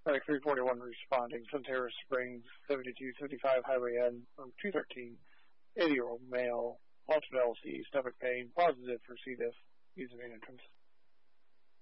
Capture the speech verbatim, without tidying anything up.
Medic three forty-one responding. Centerra Springs, seventy-two fifty-five Highway N, from two thirteen. eighty-year-old male, halted L C, stomach pain, positive for C. diff. Using entrance.